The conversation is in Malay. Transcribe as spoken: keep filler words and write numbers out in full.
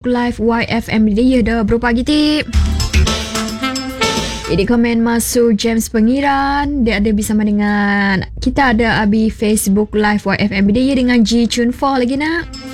Live Y F M. Dia dah berapa pagi tip. Ini komen masuk James Pengiran. Dia ada bersama dengan kita ada Abi Facebook Live Y F M. Dia dengan G Chun empat lagi nak.